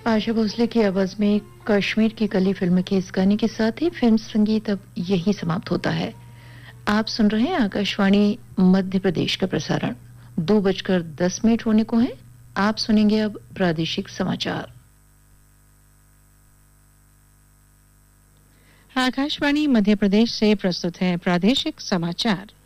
आशा भोसले की आवाज में कश्मीर की कली फिल्म के इस गाने के साथ ही फिल्म संगीत अब यही समाप्त होता है। आप सुन रहे हैं आकाशवाणी मध्य प्रदेश का प्रसारण। 2:10 होने को है। आप सुनेंगे अब प्रादेशिक समाचार। आकाशवाणी मध्य प्रदेश से प्रस्तुत है प्रादेशिक समाचार।